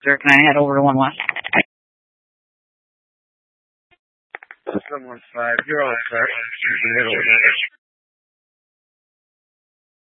sir. Can I head over to 1 West? 715, you're on, sir.